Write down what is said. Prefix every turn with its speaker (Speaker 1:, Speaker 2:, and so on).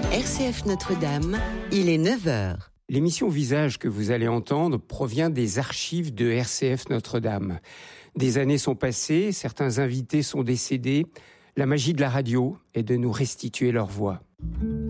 Speaker 1: RCF Notre-Dame, il est 9h.
Speaker 2: L'émission Visage que vous allez entendre provient des archives de RCF Notre-Dame. Des années sont passées, certains invités sont décédés. La magie de la radio est de nous restituer leur voix.